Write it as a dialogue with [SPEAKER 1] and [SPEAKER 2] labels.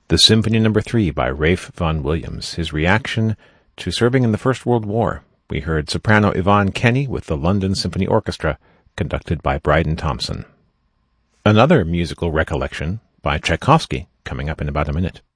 [SPEAKER 1] The Symphony No. 3 by Ralph Vaughan Williams, his reaction to serving in the First World War. We heard soprano Yvonne Kenny with the London Symphony Orchestra, conducted by Bryden Thompson. Another musical recollection by Tchaikovsky, coming up in about a minute.